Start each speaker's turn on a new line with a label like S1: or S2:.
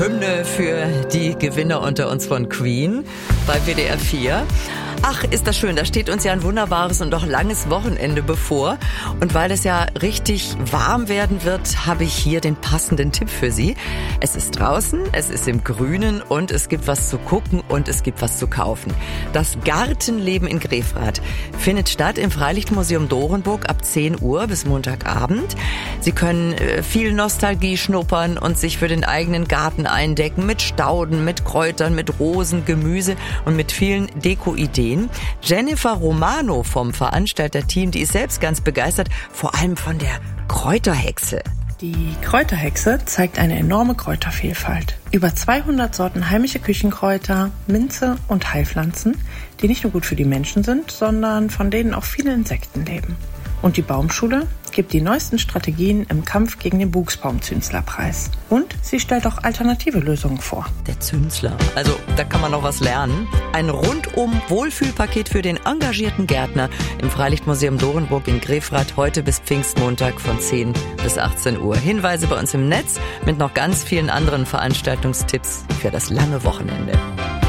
S1: Hymne für die Gewinner unter uns von Queen bei WDR 4. Ach, ist das schön. Da steht uns ja ein wunderbares und doch langes Wochenende bevor. Und weil es ja richtig warm werden wird, habe ich hier den passenden Tipp für Sie. Es ist draußen, es ist im Grünen und es gibt was zu gucken und es gibt was zu kaufen. Das Gartenleben in Grefrath findet statt im Freilichtmuseum Dorenburg ab 10 Uhr bis Montagabend. Sie können viel Nostalgie schnuppern und sich für den eigenen Garten eindecken mit Stauden, mit Kräutern, mit Rosen, Gemüse und mit vielen Deko-Ideen. Jennifer Romano vom Veranstalterteam, die ist selbst ganz begeistert, vor allem von der Kräuterhexe.
S2: Die Kräuterhexe zeigt eine enorme Kräutervielfalt. Über 200 Sorten heimische Küchenkräuter, Minze und Heilpflanzen, die nicht nur gut für die Menschen sind, sondern von denen auch viele Insekten leben. Und die Baumschule gibt die neuesten Strategien im Kampf gegen den Buchsbaumzünsler preis. Und sie stellt auch alternative Lösungen vor.
S1: Der Zünsler, also da kann man noch was lernen. Ein rundum Wohlfühlpaket für den engagierten Gärtner im Freilichtmuseum Dorenburg in Grefrath heute bis Pfingstmontag von 10 bis 18 Uhr. Hinweise bei uns im Netz mit noch ganz vielen anderen Veranstaltungstipps für das lange Wochenende.